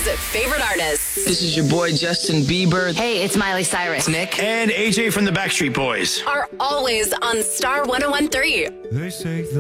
favorite artists. This is your boy Justin Bieber. Hey, it's Miley Cyrus. Nick. And AJ from the Backstreet Boys. Are always on Star 101.3. They say